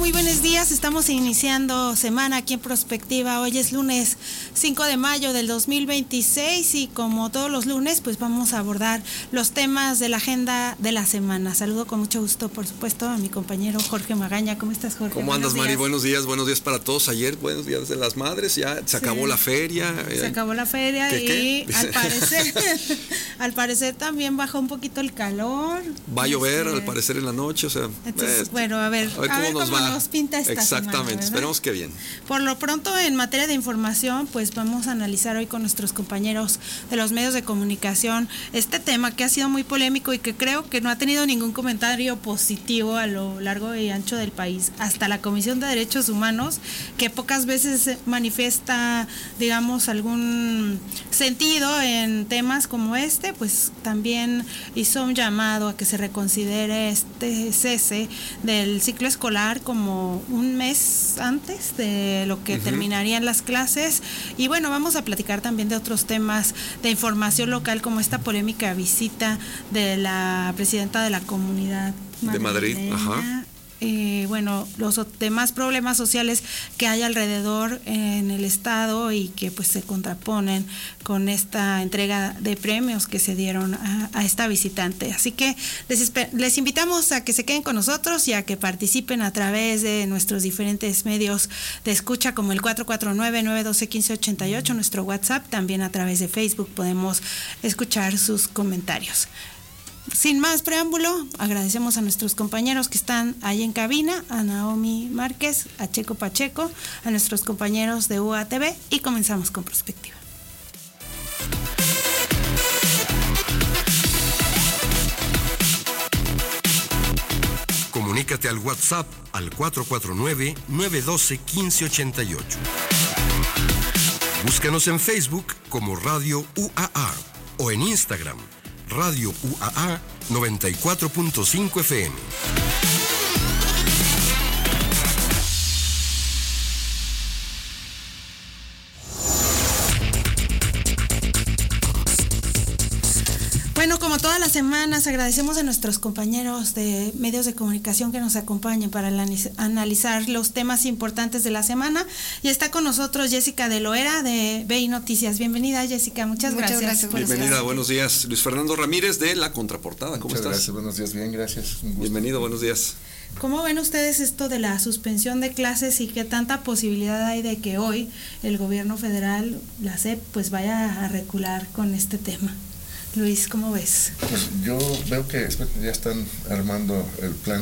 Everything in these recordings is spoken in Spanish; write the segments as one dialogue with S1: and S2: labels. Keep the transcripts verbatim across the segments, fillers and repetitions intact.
S1: Muy buenos días, estamos iniciando semana aquí en Prospectiva. Hoy es lunes cinco de mayo del dos mil veintiséis y como todos los lunes pues vamos a abordar los temas de la agenda de la semana. Saludo con mucho gusto, por supuesto, a mi compañero Jorge Magaña. ¿Cómo estás, Jorge?
S2: ¿Cómo andas, Mari? Buenos días, buenos días para todos. Ayer, buenos días de las madres, ya se acabó sí. la feria.
S1: Se acabó la feria
S2: ¿Qué,
S1: y
S2: qué?
S1: al parecer al parecer también bajó un poquito el calor.
S2: Va a llover,
S1: este,
S2: al parecer en la noche, o sea.
S1: Entonces,
S2: eh,
S1: bueno, a ver,
S2: a ver cómo,
S1: a ver
S2: nos,
S1: cómo
S2: va.
S1: nos pinta esta
S2: Exactamente,
S1: semana,
S2: esperemos que bien.
S1: Por lo pronto, en materia de información, pues vamos a analizar hoy con nuestros compañeros de los medios de comunicación este tema que ha sido muy polémico y que creo que no ha tenido ningún comentario positivo a lo largo y ancho del país. Hasta la Comisión de Derechos Humanos, que pocas veces manifiesta, digamos, algún sentido en temas como este, pues también hizo un llamado a que se reconsidere este cese del ciclo escolar como un mes antes de lo que uh-huh. terminarían las clases. Y bueno, vamos a platicar también de otros temas de información local, como esta polémica visita de la presidenta de la comunidad
S2: de Madrid. Ajá.
S1: Eh, bueno, los demás problemas sociales que hay alrededor en el estado y que pues se contraponen con esta entrega de premios que se dieron a, a esta visitante. Así que les, les invitamos a que se queden con nosotros y a que participen a través de nuestros diferentes medios de escucha, como el cuatro cuatro nueve, nueve uno dos, uno cinco ocho ocho, nuestro WhatsApp. También a través de Facebook podemos escuchar sus comentarios. Sin más preámbulo, agradecemos a nuestros compañeros que están ahí en cabina, a Naomi Márquez, a Checo Pacheco, a nuestros compañeros de U A T V, y comenzamos con Prospectiva.
S3: Comunícate al WhatsApp al cuatro cuatro nueve, nueve uno dos, uno cinco ocho ocho. Búscanos en Facebook como Radio U A A o en Instagram Radio U A A noventa y cuatro punto cinco F M.
S1: Bueno, como todas las semanas, agradecemos a nuestros compañeros de medios de comunicación que nos acompañen para analizar los temas importantes de la semana. Y está con nosotros Jessica de Loera de B I Noticias. Bienvenida, Jessica, muchas, muchas gracias.
S2: gracias Bienvenida, buenos días. Luis Fernando Ramírez de La Contraportada, ¿cómo
S4: muchas
S2: estás?
S4: Gracias, buenos días, bien, gracias.
S2: Bienvenido, buenos días.
S1: ¿Cómo ven ustedes esto de la suspensión de clases y qué tanta posibilidad hay de que hoy el gobierno federal, la S E P, pues vaya a recular con este tema? Luis, ¿cómo ves?
S4: Pues yo veo que ya están armando el plan.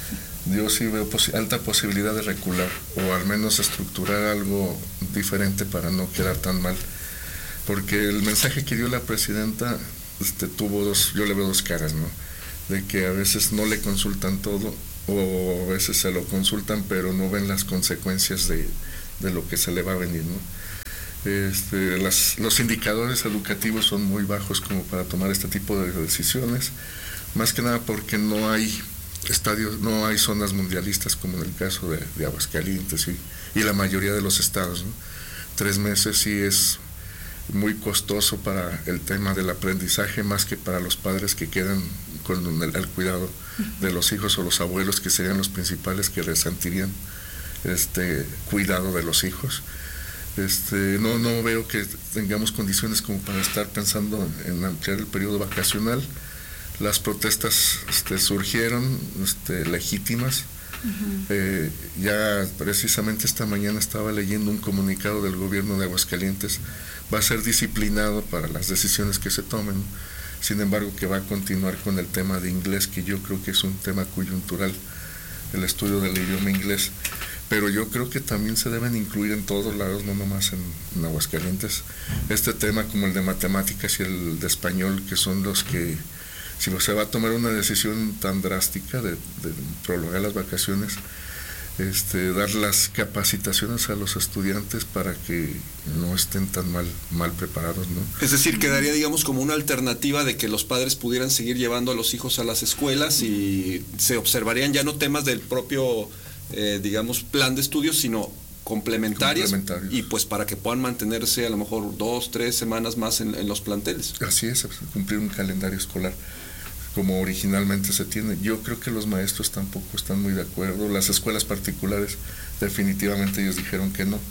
S4: Yo sí veo posi- alta posibilidad de recular o al menos estructurar algo diferente para no quedar tan mal. Porque el mensaje que dio la presidenta este, tuvo dos, yo le veo dos caras, ¿no? De que a veces no le consultan todo o a veces se lo consultan pero no ven las consecuencias de, de lo que se le va a venir, ¿no? Este, las, los indicadores educativos son muy bajos como para tomar este tipo de decisiones, más que nada porque no hay estadios, no hay zonas mundialistas como en el caso de, de Aguascalientes y, y la mayoría de los estados, ¿no? Tres meses sí es muy costoso para el tema del aprendizaje, más que para los padres que quedan con el, el cuidado de los hijos o los abuelos, que serían los principales que resentirían este cuidado de los hijos. Este, no, no veo que tengamos condiciones como para estar pensando en ampliar el periodo vacacional. Las protestas este, surgieron este, legítimas. Uh-huh. Eh, ya precisamente esta mañana estaba leyendo un comunicado del gobierno de Aguascalientes. Va a ser disciplinado para las decisiones que se tomen. Sin embargo, que va a continuar con el tema de inglés, que yo creo que es un tema coyuntural, el estudio del idioma inglés. Pero yo creo que también se deben incluir en todos lados, no nomás en, en Aguascalientes, este tema como el de matemáticas y el de español, que son los que, si se va a tomar una decisión tan drástica de, de prolongar las vacaciones, este, dar las capacitaciones a los estudiantes para que no estén tan mal, mal preparados, ¿no?
S2: Es decir, quedaría, digamos, como una alternativa de que los padres pudieran seguir llevando a los hijos a las escuelas y se observarían ya no temas del propio... Eh, digamos, plan de estudios, sino complementarias, complementarios, y pues para que puedan mantenerse a lo mejor dos, tres semanas más en, en los planteles.
S4: Así es, cumplir un calendario escolar. como originalmente se tiene. Yo creo que los maestros tampoco están muy de acuerdo, las escuelas particulares definitivamente ellos dijeron que no,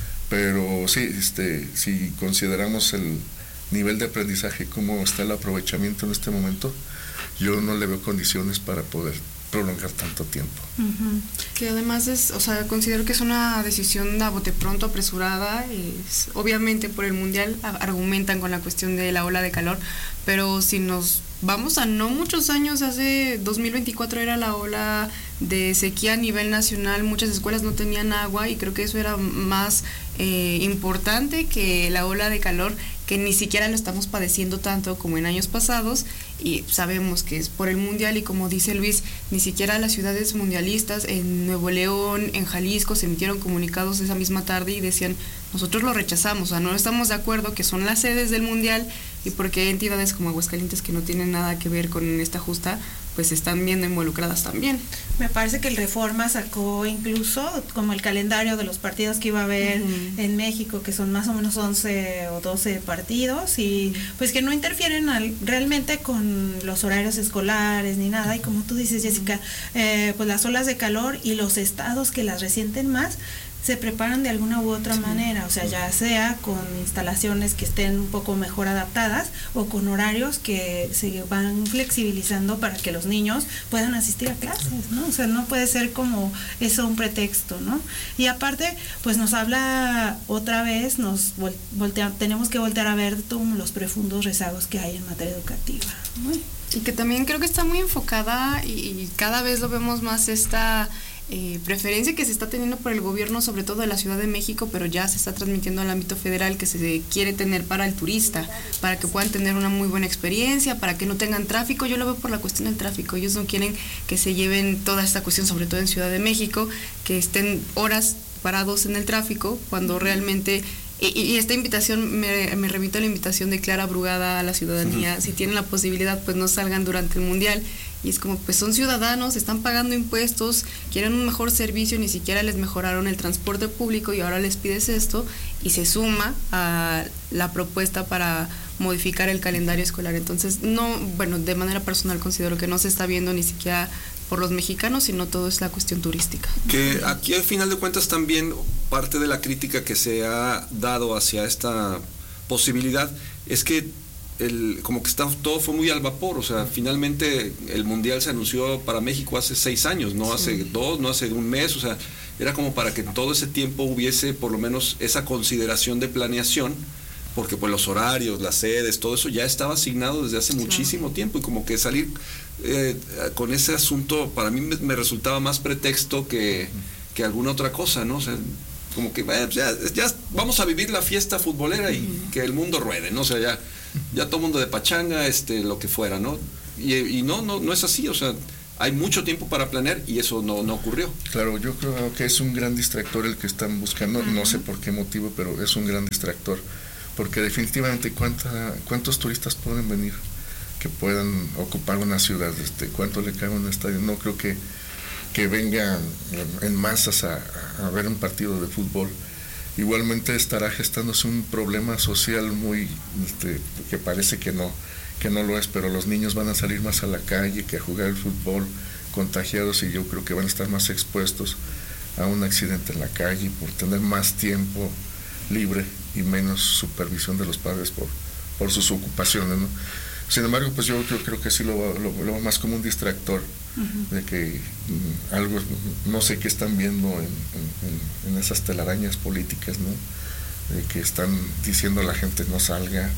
S4: pero sí, este, si consideramos el nivel de aprendizaje, cómo está el aprovechamiento en este momento, yo no le veo condiciones para poder prolongar tanto tiempo.
S5: Uh-huh. Que además es, o sea, considero que es una decisión a bote pronto, apresurada, es, obviamente por el mundial a, argumentan con la cuestión de la ola de calor, pero si nos vamos a no muchos años, hace dos mil veinticuatro era la ola de sequía a nivel nacional, muchas escuelas no tenían agua y creo que eso era más eh, importante que la ola de calor, que ni siquiera lo estamos padeciendo tanto como en años pasados, y sabemos que es por el mundial, y como dice Luis, ni siquiera las ciudades mundialistas en Nuevo León, en Jalisco, se emitieron comunicados esa misma tarde y decían, nosotros lo rechazamos, o sea, no estamos de acuerdo que son las sedes del mundial, y porque hay entidades como Aguascalientes que no tienen nada que ver con esta justa, pues se están viendo involucradas también.
S1: Me parece que el Reforma sacó incluso como el calendario de los partidos que iba a haber uh-huh. en México, que son más o menos once o doce partidos, y pues que no interfieren al, realmente con los horarios escolares ni nada, y como tú dices, Jessica, eh, pues las olas de calor y los estados que las resienten más se preparan de alguna u otra sí. manera, o sea, ya sea con instalaciones que estén un poco mejor adaptadas o con horarios que se van flexibilizando para que los niños puedan asistir a clases, ¿no? O sea, no puede ser como eso un pretexto, ¿no? Y aparte, pues nos habla otra vez, nos voltea, tenemos que voltear a ver todos los profundos rezagos que hay en materia educativa, ¿no?
S5: Y que también creo que está muy enfocada y, y cada vez lo vemos más esta Eh, preferencia que se está teniendo por el gobierno, sobre todo de la Ciudad de México, pero ya se está transmitiendo al ámbito federal, que se quiere tener para el turista, para que puedan tener una muy buena experiencia, para que no tengan tráfico. Yo lo veo por la cuestión del tráfico, ellos no quieren que se lleven toda esta cuestión, sobre todo en Ciudad de México, que estén horas parados en el tráfico, cuando realmente... Y, y esta invitación, me, me remito a la invitación de Clara Brugada a la ciudadanía, uh-huh. si tienen la posibilidad, pues no salgan durante el mundial, y es como, pues son ciudadanos, están pagando impuestos, quieren un mejor servicio, ni siquiera les mejoraron el transporte público y ahora les pides esto, y se suma a la propuesta para modificar el calendario escolar. Entonces, no, bueno, de manera personal considero que no se está viendo ni siquiera por los mexicanos, sino todo es la cuestión turística.
S2: Que aquí al final de cuentas también parte de la crítica que se ha dado hacia esta posibilidad es que el, como que está, todo fue muy al vapor, o sea, finalmente el mundial se anunció para México hace seis años, no hace sí. dos, no hace un mes, o sea, era como para que en todo ese tiempo hubiese por lo menos esa consideración de planeación, porque pues los horarios, las sedes, todo eso ya estaba asignado desde hace claro. muchísimo tiempo, y como que salir eh, con ese asunto para mí me, me resultaba más pretexto que, que alguna otra cosa, ¿no? O sea, como que eh, ya, ya vamos a vivir la fiesta futbolera y uh-huh. que el mundo ruede, ¿no? O sea, ya, ya todo mundo de pachanga, este, lo que fuera, ¿no? Y, y no, no, no es así, o sea, hay mucho tiempo para planear y eso no, no ocurrió.
S4: Claro, yo creo que es un gran distractor el que están buscando, uh-huh. no sé por qué motivo, pero es un gran distractor. Porque definitivamente ¿cuánta, cuántos turistas pueden venir que puedan ocupar una ciudad, este, cuánto le cabe un estadio. No creo que, que vengan en masas a, a ver un partido de fútbol. Igualmente estará gestándose un problema social muy este, que parece que no, que no lo es, pero los niños van a salir más a la calle que a jugar el fútbol contagiados, y yo creo que van a estar más expuestos a un accidente en la calle por tener más tiempo libre y menos supervisión de los padres por, por sus ocupaciones, ¿no? Sin embargo, pues yo, yo creo que sí lo veo lo, lo más como un distractor, uh-huh. de que mm, algo, no sé qué están viendo en, en, en esas telarañas políticas, ¿no? De que están diciendo a la gente no salga,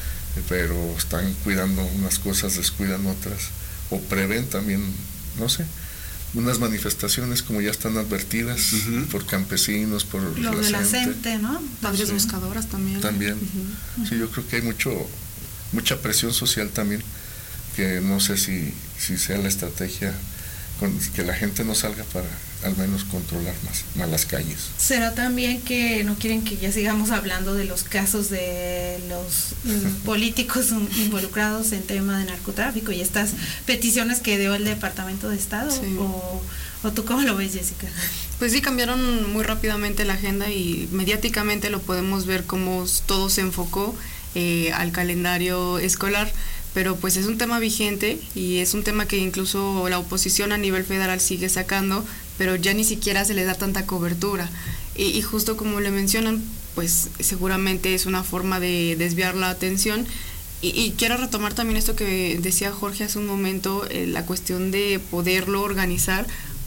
S4: pero están cuidando unas cosas, descuidan otras, o prevén también, no sé, unas manifestaciones como ya están advertidas uh-huh. por campesinos, por
S1: lo de la gente, ¿no?
S5: Madres sí. buscadoras también.
S4: También, uh-huh. sí, yo creo que hay mucho mucha presión social también, que no sé si, si sea la estrategia, con, que la gente no salga para al menos controlar más, más las calles.
S1: ¿Será también que no quieren que ya sigamos hablando de los casos de los políticos involucrados en tema de narcotráfico y estas peticiones que dio el Departamento de Estado? Sí. ¿O, o tú cómo lo ves, Jessica?
S5: Pues sí, cambiaron muy rápidamente la agenda y mediáticamente lo podemos ver cómo todo se enfocó eh, al calendario escolar, pero pues es un tema vigente y es un tema que incluso la oposición a nivel federal sigue sacando, pero ya ni siquiera se le da tanta cobertura. Y, y justo como le mencionan, pues seguramente es una forma de desviar la atención. Y, y quiero retomar también esto que decía Jorge hace un momento, eh, la cuestión de poderlo organizar,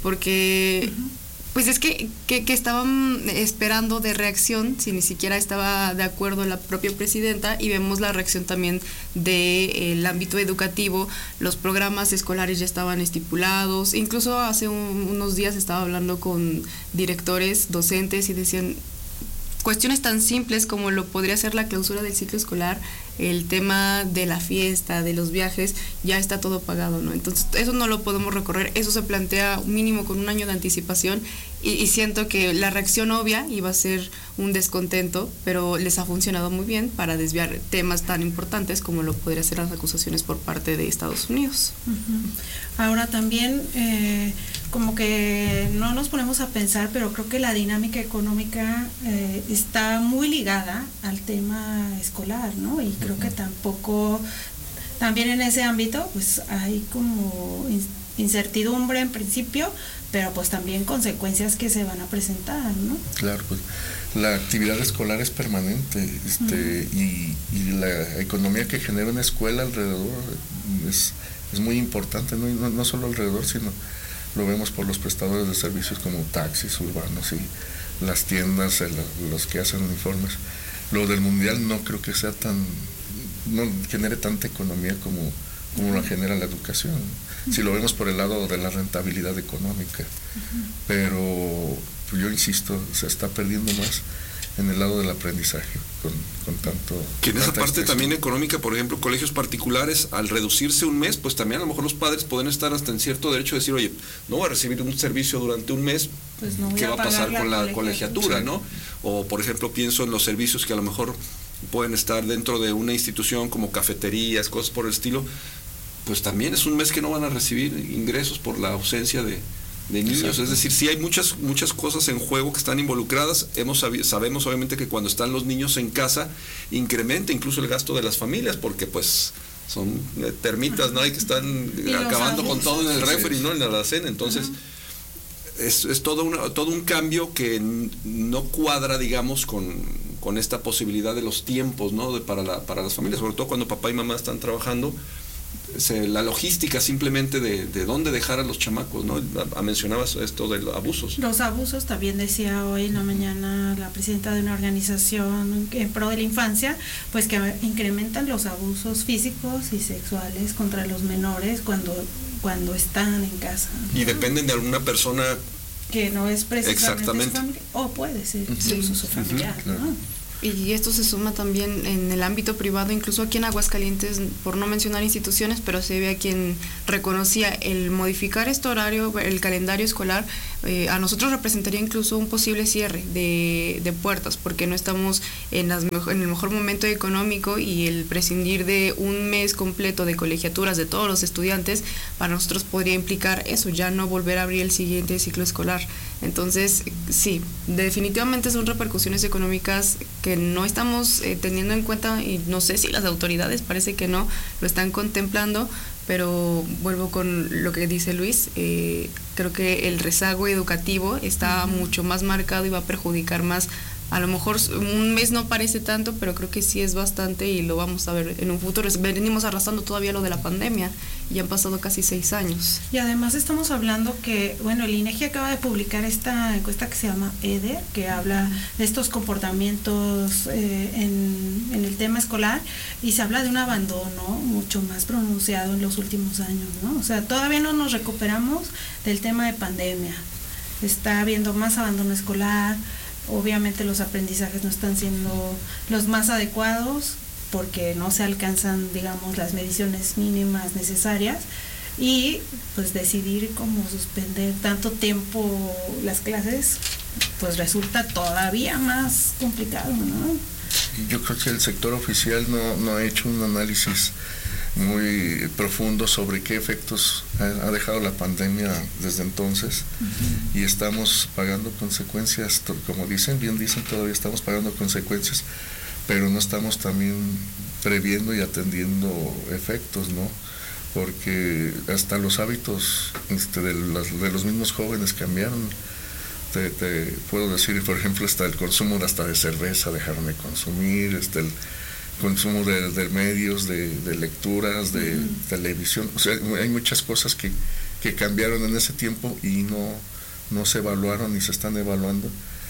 S5: porque uh-huh. pues es que, que, que estaban esperando de reacción, si ni siquiera estaba de acuerdo la propia presidenta, y vemos la reacción también del de, ámbito educativo. Los programas escolares ya estaban estipulados, incluso hace un, unos días estaba hablando con directores, docentes, y decían cuestiones tan simples como lo podría ser la clausura del ciclo escolar, el tema de la fiesta, de los viajes, ya está todo pagado, ¿no? Entonces eso no lo podemos recorrer, eso se plantea mínimo con un año de anticipación, y, y siento que la reacción obvia iba a ser un descontento, pero les ha funcionado muy bien para desviar temas tan importantes como lo podría ser las acusaciones por parte de Estados Unidos.
S1: Uh-huh. Ahora también eh, como que no nos ponemos a pensar, pero creo que la dinámica económica eh, está muy ligada al tema escolar, ¿no? Y creo que tampoco, también en ese ámbito, pues hay como incertidumbre en principio, pero pues también consecuencias que se van a presentar, ¿no?
S4: Claro, pues la actividad escolar es permanente, este, uh-huh. y, y la economía que genera una escuela alrededor es, es muy importante, ¿no? Y no, no solo alrededor, sino lo vemos por los prestadores de servicios como taxis urbanos y las tiendas, el, los que hacen uniformes. Lo del mundial no creo que sea tan, no genere tanta economía como, como la genera la educación, uh-huh. si lo vemos por el lado de la rentabilidad económica, uh-huh. pero pues yo insisto, se está perdiendo más en el lado del aprendizaje con, con tanto...
S2: Que en esa parte expresión. También económica, por ejemplo, colegios particulares, al reducirse un mes, pues también a lo mejor los padres pueden estar hasta en cierto derecho de decir, oye, no voy a recibir un servicio durante un mes, pues no ¿qué va a pasar con la colegiatura, ¿no? O, por ejemplo, pienso en los servicios que a lo mejor pueden estar dentro de una institución como cafeterías, cosas por el estilo, pues también es un mes que no van a recibir ingresos por la ausencia de... de niños. Exacto. Es decir, sí hay muchas muchas cosas en juego que están involucradas. Hemos sabemos obviamente que cuando están los niños en casa incrementa incluso el gasto de las familias, porque pues son termitas, ¿no? Y que están acabando con todo en el refri, ¿no? En la alacena. Entonces uh-huh. es, es todo una, todo un cambio que no cuadra, digamos, con, con esta posibilidad de los tiempos, ¿no? De, para la, para las familias, sobre todo cuando papá y mamá están trabajando. Se, la logística simplemente de, de dónde dejar a los chamacos, ¿no? Mencionabas esto de los abusos.
S1: Los abusos, también decía hoy en la mañana la presidenta de una organización en pro de la infancia, pues que incrementan los abusos físicos y sexuales contra los menores cuando, cuando están en casa, ¿no?
S2: Y dependen de alguna persona
S1: que no es precisamente
S2: exactamente.
S1: Familia, o puede ser incluso uh-huh. su familiar, uh-huh. claro. ¿no?
S5: Y esto se suma también en el ámbito privado, incluso aquí en Aguascalientes, por no mencionar instituciones, pero se ve a quien reconocía el modificar este horario, el calendario escolar, eh, a nosotros representaría incluso un posible cierre de, de puertas, porque no estamos en, las mejor, en el mejor momento económico, y el prescindir de un mes completo de colegiaturas de todos los estudiantes, para nosotros podría implicar eso, ya no volver a abrir el siguiente ciclo escolar. Entonces, sí, definitivamente son repercusiones económicas que no estamos eh, teniendo en cuenta, y no sé si las autoridades parece que no lo están contemplando, pero vuelvo con lo que dice Luis, eh, creo que el rezago educativo está uh-huh. mucho más marcado y va a perjudicar más. A lo mejor un mes no parece tanto, pero creo que sí es bastante, y lo vamos a ver en un futuro. Venimos arrastrando todavía lo de la pandemia y han pasado casi seis años.
S1: Y además estamos hablando que, bueno, el INEGI acaba de publicar esta encuesta que se llama EDER, que habla de estos comportamientos eh, en, en el tema escolar, y se habla de un abandono mucho más pronunciado en los últimos años, ¿no? O sea, todavía no nos recuperamos del tema de pandemia. Está habiendo más abandono escolar. Obviamente los aprendizajes no están siendo los más adecuados porque no se alcanzan, digamos, las mediciones mínimas necesarias, y pues decidir cómo suspender tanto tiempo las clases pues resulta todavía más complicado, ¿no?
S4: Yo creo que el sector oficial no, no ha hecho un análisis muy profundo sobre qué efectos ha, ha dejado la pandemia desde entonces, uh-huh. y estamos pagando consecuencias, como dicen, bien dicen, todavía estamos pagando consecuencias, pero no estamos también previendo y atendiendo efectos, ¿no? Porque hasta los hábitos este, de, las, de los mismos jóvenes cambiaron. Te, te puedo decir, por ejemplo, hasta el consumo de, hasta de cerveza dejaron de consumir, este, el consumo de, de medios, de, de lecturas, de uh-huh. televisión. O sea, hay muchas cosas que, que cambiaron en ese tiempo y no, no se evaluaron ni se están evaluando.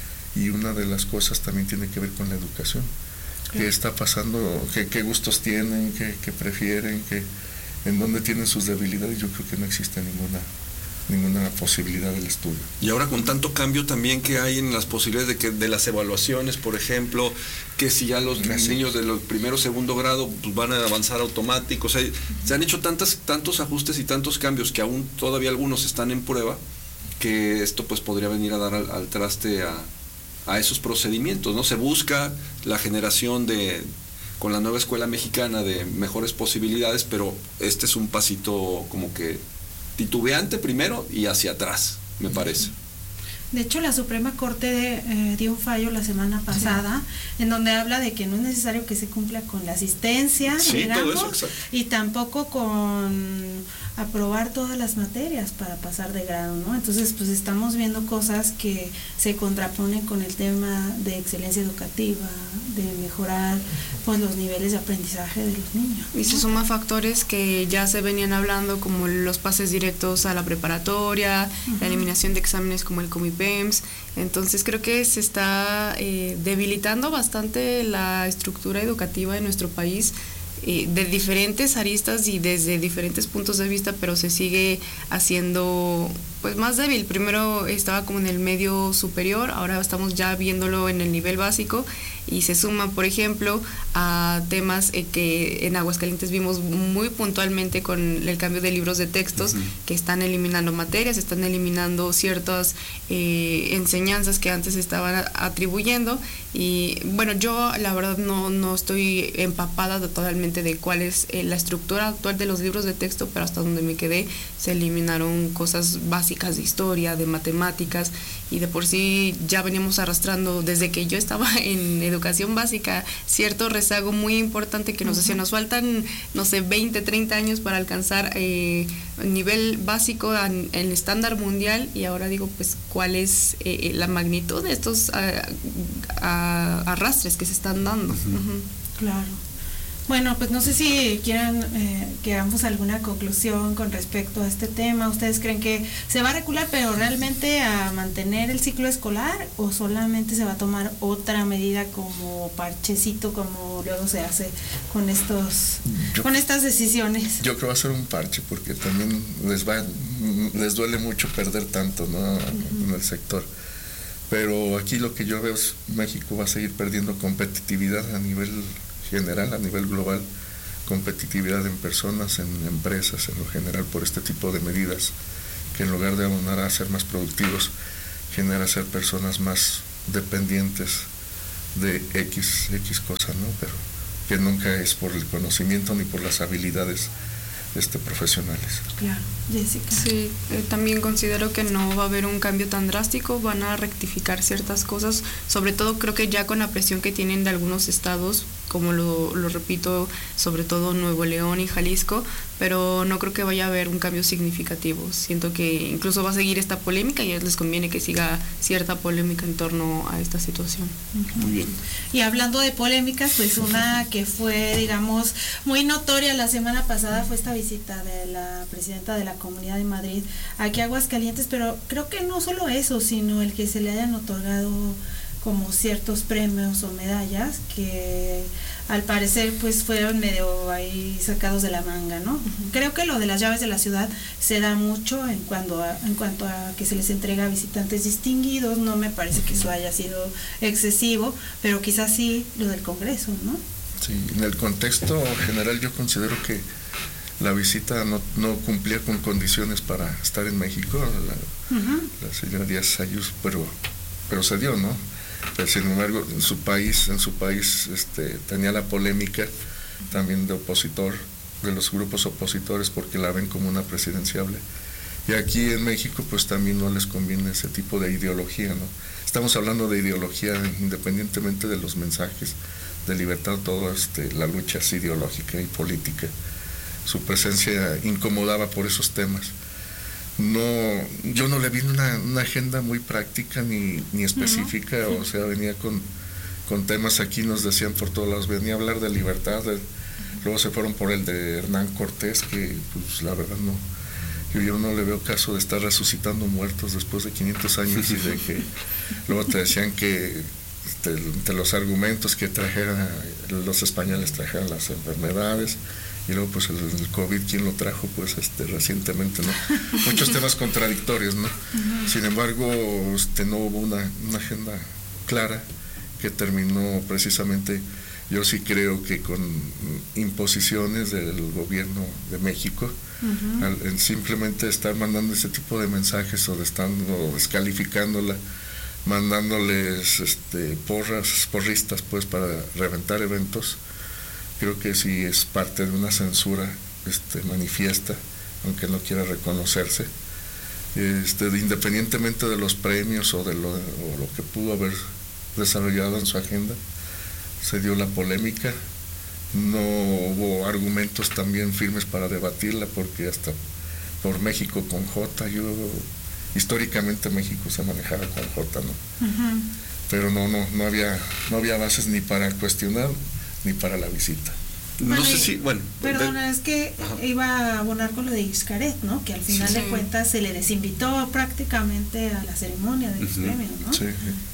S4: Y una de las cosas también tiene que ver con la educación. ¿Qué sí. está pasando? ¿Qué, qué gustos tienen? ¿Qué, qué prefieren? ¿Qué, ¿En dónde tienen sus debilidades? Yo creo que no existe ninguna ninguna posibilidad del estudio.
S2: Y ahora con tanto cambio también que hay en las posibilidades de que de las evaluaciones, por ejemplo, que si ya los sí. niños de los primero segundo grado pues van a avanzar automáticos, o sea, se han hecho tantas tantos ajustes y tantos cambios que aún todavía algunos están en prueba, que esto pues podría venir a dar al, al traste a, a esos procedimientos, ¿no? Se busca la generación de con la nueva escuela mexicana de mejores posibilidades, pero este es un pasito como que titubeante primero y hacia atrás, me parece.
S1: De hecho, la Suprema Corte eh, dio un fallo la semana pasada sí. en donde habla de que no es necesario que se cumpla con la asistencia
S2: sí,
S1: digamos,
S2: todo eso,
S1: y tampoco con aprobar todas las materias para pasar de grado, ¿no? Entonces, pues estamos viendo cosas que se contraponen con el tema de excelencia educativa, de mejorar pues los niveles de aprendizaje de los niños, ¿no?
S5: Y se suma factores que ya se venían hablando, como los pases directos a la preparatoria, uh-huh. la eliminación de exámenes como el Comipems. Entonces creo que se está eh, debilitando bastante la estructura educativa de nuestro país, eh, de diferentes aristas y desde diferentes puntos de vista, pero se sigue haciendo pues más débil. Primero estaba como en el medio superior, ahora estamos ya viéndolo en el nivel básico, y se suma, por ejemplo, a temas eh, que en Aguascalientes vimos muy puntualmente con el cambio de libros de textos, uh-huh. que están eliminando materias, están eliminando ciertas eh, enseñanzas que antes estaban atribuyendo. Y bueno, yo la verdad no, no estoy empapada totalmente de cuál es eh, la estructura actual de los libros de texto, pero hasta donde me quedé se eliminaron cosas básicas de historia, de matemáticas, y de por sí ya veníamos arrastrando desde que yo estaba en educación básica cierto rezago muy importante que nos uh-huh. decía, nos faltan, no sé, veinte, treinta años para alcanzar eh, nivel básico en el estándar mundial, y ahora digo, pues, ¿cuál es eh, la magnitud de estos uh, uh, arrastres que se están dando?
S1: Uh-huh. Uh-huh. Claro. Bueno, pues no sé si quieran eh, que hagamos alguna conclusión con respecto a este tema. ¿Ustedes creen que se va a recular, pero realmente a mantener el ciclo escolar, o solamente se va a tomar otra medida como parchecito, como luego se hace con estos, yo, con estas decisiones?
S4: Yo creo que va a ser un parche, porque también les va, les duele mucho perder tanto, ¿no? Uh-huh. En el sector. Pero aquí lo que yo veo es México va a seguir perdiendo competitividad a nivel general, a nivel global, competitividad en personas, en empresas, en lo general, por este tipo de medidas que en lugar de abonar a ser más productivos, genera ser personas más dependientes de X, X cosa, ¿no? Pero que nunca es por el conocimiento ni por las habilidades este, profesionales.
S1: Claro, Jessica.
S5: Sí, eh, también considero que no va a haber un cambio tan drástico, van a rectificar ciertas cosas, sobre todo creo que ya con la presión que tienen de algunos estados, como lo, lo repito, sobre todo Nuevo León y Jalisco, pero no creo que vaya a haber un cambio significativo. Siento que incluso va a seguir esta polémica y a ellos les conviene que siga cierta polémica en torno a esta situación.
S2: Muy bien.
S1: Y hablando de polémicas, pues una que fue, digamos, muy notoria la semana pasada fue esta visita de la presidenta de la Comunidad de Madrid aquí a Aguascalientes, pero creo que no solo eso, sino el que se le hayan otorgado como ciertos premios o medallas que al parecer pues fueron medio ahí sacados de la manga, ¿no? Uh-huh. Creo que lo de las llaves de la ciudad se da mucho en cuanto a, en cuanto a que se les entrega a visitantes distinguidos. No me parece que eso haya sido excesivo, pero quizás sí lo del Congreso, ¿no?
S4: Sí, en el contexto general yo considero que la visita no, no cumplía con condiciones para estar en México, la, uh-huh. la señora Díaz Ayuso, pero, pero se dio, ¿no? Pero sin embargo, en su país, en su país este, tenía la polémica también de opositor, de los grupos opositores, porque la ven como una presidenciable. Y aquí en México pues también no les conviene ese tipo de ideología, ¿no? Estamos hablando de ideología independientemente de los mensajes de libertad, todo este, la lucha es ideológica y política. Su presencia incomodaba por esos temas. No, yo no le vi una, una agenda muy práctica ni, ni específica, uh-huh. o sea, venía con, con temas aquí, nos decían por todos lados, venía a hablar de libertad, de, luego se fueron por el de Hernán Cortés, que pues la verdad no, yo, yo no le veo caso de estar resucitando muertos después de quinientos años y de que luego te decían que de, de los argumentos que trajeran los españoles trajeran las enfermedades. Y luego pues el, el COVID, ¿quién lo trajo? Pues este recientemente, ¿no? Muchos temas contradictorios, ¿no? Uh-huh. Sin embargo, este, no hubo una, una agenda clara que terminó precisamente, yo sí creo que con imposiciones del gobierno de México, uh-huh. al, en simplemente estar mandando ese tipo de mensajes o de estando descalificándola, mandándoles este, porras, porristas pues para reventar eventos. Creo que sí es parte de una censura este, manifiesta, aunque no quiera reconocerse, este, de, independientemente de los premios o de lo, o lo que pudo haber desarrollado en su agenda, se dio la polémica, no hubo argumentos también firmes para debatirla, porque hasta por México con J, yo históricamente México se manejaba con J, ¿no? Uh-huh. Pero no, no, no había, no había bases ni para cuestionar ni para la visita.
S1: Bueno,
S2: no sé si, bueno.
S1: Perdona, es que ajá. iba a abonar con lo de Xcaret, ¿no? Que al final sí, de sí. cuentas se le desinvitó prácticamente a la ceremonia de los uh-huh. premios, ¿no? Sí.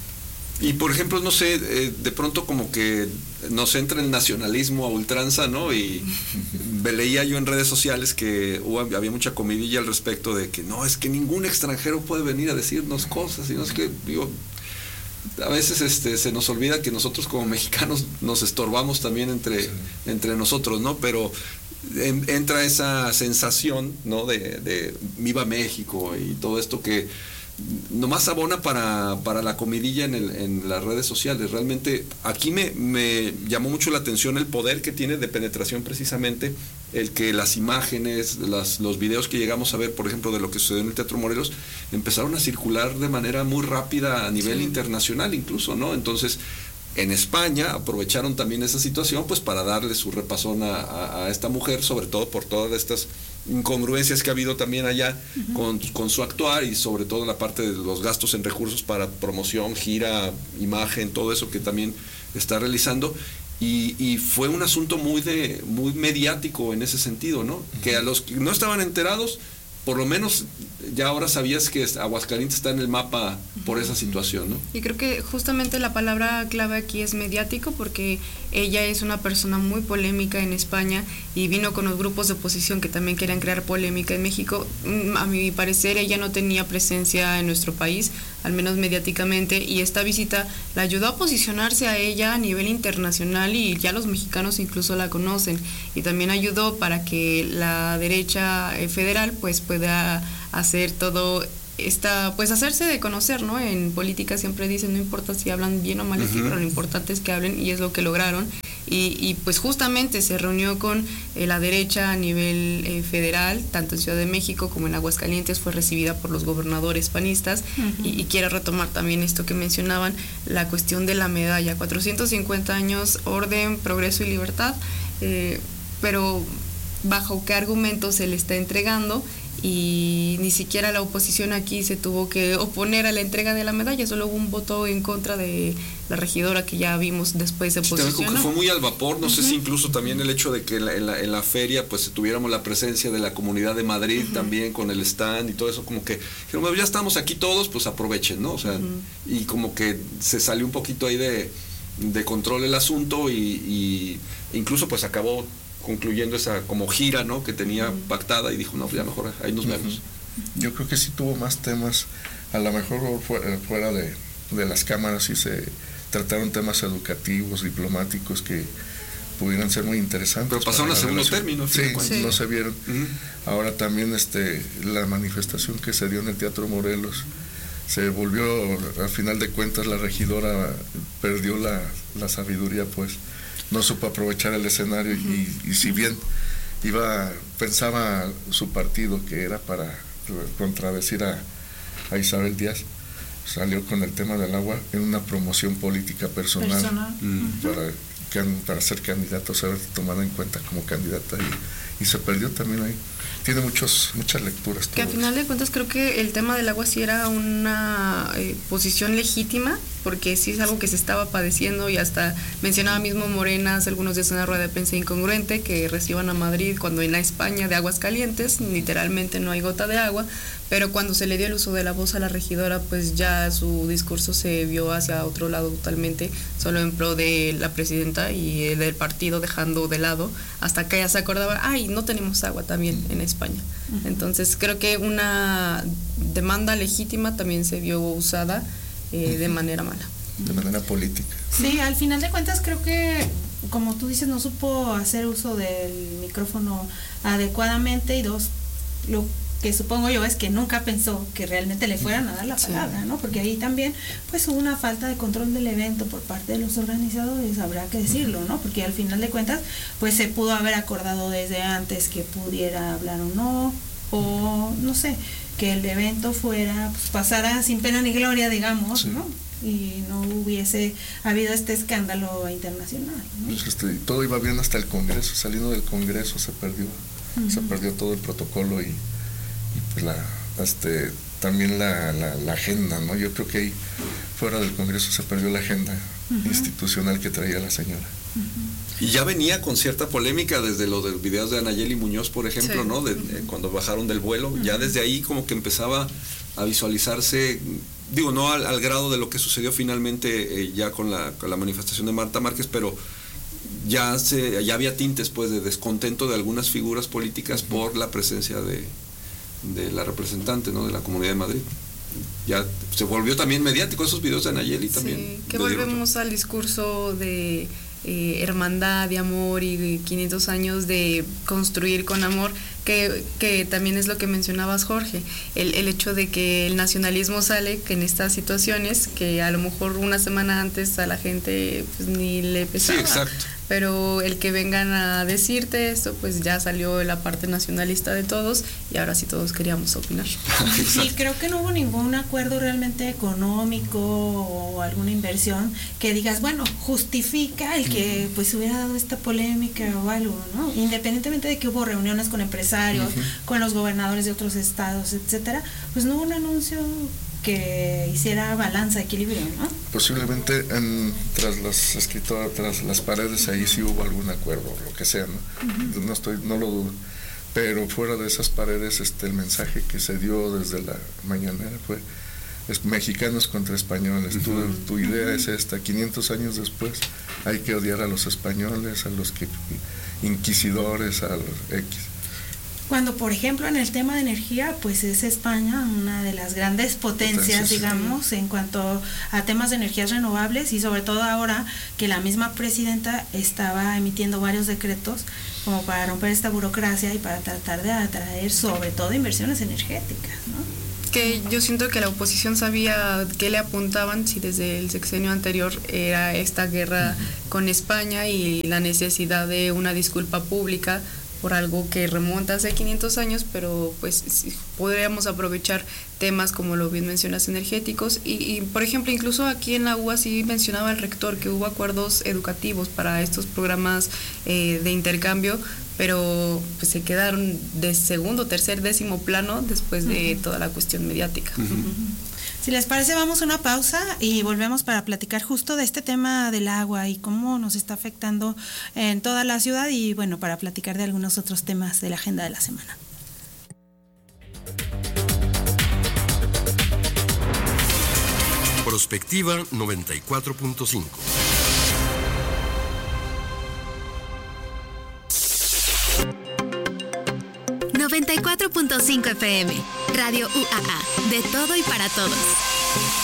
S2: Y por ejemplo, no sé, eh, de pronto como que nos entra el nacionalismo a ultranza, ¿no? Y leía yo en redes sociales que hubo, había mucha comidilla al respecto de que no, es que ningún extranjero puede venir a decirnos cosas, y no es que, digo, a veces este se nos olvida que nosotros como mexicanos nos estorbamos también entre, sí. entre nosotros, ¿no? Pero en, entra esa sensación, ¿no? De, de viva México y todo esto que nomás abona para, para la comidilla en, el, en las redes sociales. Realmente aquí me, me llamó mucho la atención el poder que tiene de penetración precisamente, el que las imágenes, las, los videos que llegamos a ver, por ejemplo, de lo que sucedió en el Teatro Morelos, empezaron a circular de manera muy rápida a nivel sí. internacional incluso, ¿no? Entonces, en España aprovecharon también esa situación pues para darle su repasón a, a, a esta mujer, sobre todo por todas estas incongruencias que ha habido también allá uh-huh. con, con su actuar, y sobre todo la parte de los gastos en recursos para promoción, gira, imagen, todo eso que también está realizando. Y, y fue un asunto muy de muy mediático en ese sentido, ¿no? Uh-huh. Que a los que no estaban enterados, por lo menos ya ahora sabías que Aguascalientes está en el mapa por esa situación, ¿no?
S5: Y creo que justamente la palabra clave aquí es mediático, porque ella es una persona muy polémica en España y vino con los grupos de oposición que también querían crear polémica en México. A mi parecer ella no tenía presencia en nuestro país, al menos mediáticamente, y esta visita la ayudó a posicionarse a ella a nivel internacional, y ya los mexicanos incluso la conocen, y también ayudó para que la derecha federal pues pueda hacer todo esta, pues hacerse de conocer, ¿no? En política siempre dicen, no importa si hablan bien o mal, uh-huh. pero lo importante es que hablen, y es lo que lograron. Y, y pues justamente se reunió con eh, la derecha a nivel eh, federal, tanto en Ciudad de México como en Aguascalientes, fue recibida por los gobernadores panistas, uh-huh. y, y quiero retomar también esto que mencionaban, la cuestión de la medalla, cuatrocientos cincuenta años, orden, progreso y libertad, eh, pero bajo qué argumentos se le está entregando, y ni siquiera la oposición aquí se tuvo que oponer a la entrega de la medalla, solo hubo un voto en contra de la regidora que ya vimos después de posicionar.
S2: Sí, como que fue muy al vapor, no uh-huh. sé si incluso también el hecho de que en la, en la, en la feria pues tuviéramos la presencia de la Comunidad de Madrid uh-huh. también con el stand y todo eso, como que dijeron, bueno, ya estamos aquí todos, pues aprovechen, ¿no? O sea, uh-huh. y como que se salió un poquito ahí de, de control el asunto, y, y incluso pues acabó concluyendo esa como gira, ¿no? Que tenía pactada, y dijo, no, ya mejor ahí nos vemos.
S4: Yo creo que sí tuvo más temas, a lo mejor fuera, fuera de, de las cámaras, sí se trataron temas educativos, diplomáticos que pudieran ser muy interesantes.
S2: Pero pasaron a segundo término.
S4: Sí, sí, no se vieron. Uh-huh. Ahora también este la manifestación que se dio en el Teatro Morelos, se volvió, al final de cuentas la regidora perdió la, la sabiduría, pues no supo aprovechar el escenario, uh-huh. y, y si bien iba pensaba su partido que era para contradecir a, a Isabel Díaz, salió con el tema del agua en una promoción política personal, personal. Mm. para, para ser candidato, ser tomada en cuenta como candidata, y, y se perdió también ahí. Tiene muchos, muchas lecturas.
S5: Que a final de cuentas creo que el tema del agua sí era una eh, posición legítima, porque sí es algo que se estaba padeciendo, y hasta mencionaba mismo Morenas, algunos de una rueda de prensa incongruente, que reciban a Madrid cuando en la España de aguas calientes literalmente no hay gota de agua, pero cuando se le dio el uso de la voz a la regidora, pues ya su discurso se vio hacia otro lado totalmente, solo en pro de la presidenta y eh, del partido, dejando de lado, hasta que ella se acordaba, ay, no tenemos agua también en España. Uh-huh. Entonces creo que una demanda legítima también se vio usada eh, uh-huh. de manera mala.
S4: De manera política.
S1: Sí, al final de cuentas creo que, como tú dices, no supo hacer uso del micrófono adecuadamente, y dos, lo que supongo yo es que nunca pensó que realmente le fueran a dar la palabra, sí. ¿no? Porque ahí también pues hubo una falta de control del evento por parte de los organizadores, habrá que decirlo, ¿no? Porque al final de cuentas pues se pudo haber acordado desde antes que pudiera hablar o no, o no sé, que el evento fuera, pues pasara sin pena ni gloria, digamos, sí. ¿no? Y no hubiese habido este escándalo internacional, ¿no?
S4: Pues este, todo iba bien hasta el Congreso, saliendo del Congreso se perdió, uh-huh. se perdió todo el protocolo y y pues la, este, también la, la, la agenda, ¿no? Yo creo que ahí fuera del Congreso se perdió la agenda uh-huh. institucional que traía la señora.
S2: Uh-huh. Y ya venía con cierta polémica desde los de videos de Anayeli Muñoz, por ejemplo, sí. ¿no? De, de, cuando bajaron del vuelo, uh-huh. ya desde ahí como que empezaba a visualizarse, digo, no al, al grado de lo que sucedió finalmente eh, ya con la, con la manifestación de Marta Márquez, pero ya, se, ya había tintes pues de descontento de algunas figuras políticas uh-huh. por la presencia de de la representante, ¿no? De la Comunidad de Madrid. Ya se volvió también mediático esos videos de Anayeli también.
S5: Sí, que volvemos al discurso de eh, hermandad, de amor y quinientos años de construir con amor, que, que también es lo que mencionabas, Jorge, el, el hecho de que el nacionalismo sale que en estas situaciones que a lo mejor una semana antes a la gente pues ni le pesaba.
S2: Sí, exacto.
S5: Pero el que vengan a decirte esto, pues ya salió la parte nacionalista de todos y ahora sí todos queríamos opinar.
S1: Sí, creo que no hubo ningún acuerdo realmente económico o alguna inversión que digas, bueno, justifica el que pues hubiera dado esta polémica o algo, ¿no? Independientemente de que hubo reuniones con empresarios, uh-huh. con los gobernadores de otros estados, etcétera, pues no hubo un anuncio que hiciera balanza, equilibrio, ¿no?
S4: Posiblemente en, tras las escritoras, tras las paredes, ahí sí hubo algún acuerdo, lo que sea, ¿no? Uh-huh. No estoy, no lo dudo. Pero fuera de esas paredes, este, el mensaje que se dio desde la mañanera fue es mexicanos contra españoles. Uh-huh. Tu, tu idea uh-huh. es esta, quinientos años después hay que odiar a los españoles, a los que inquisidores, a los X.
S1: Cuando, por ejemplo, en el tema de energía, pues es España una de las grandes potencias, potencias digamos, sí. en cuanto a temas de energías renovables, y sobre todo ahora que la misma presidenta estaba emitiendo varios decretos como para romper esta burocracia y para tratar de atraer sobre todo inversiones energéticas, ¿no?
S5: Que yo siento que la oposición sabía qué le apuntaban, si desde el sexenio anterior era esta guerra uh-huh. con España y la necesidad de una disculpa pública por algo que remonta hace quinientos años, pero pues podríamos aprovechar temas como lo bien mencionas energéticos y, y por ejemplo incluso aquí en la U A sí mencionaba el rector que hubo acuerdos educativos para estos programas eh, de intercambio, pero pues se quedaron de segundo, tercer, décimo plano después de uh-huh. toda la cuestión mediática.
S1: Uh-huh. Si les parece, vamos a una pausa y volvemos para platicar justo de este tema del agua y cómo nos está afectando en toda la ciudad y bueno, para platicar de algunos otros temas de la agenda de la semana.
S3: Prospectiva noventa y cuatro punto cinco.
S6: noventa y cuatro punto cinco F M, Radio U A A, de todo y para todos.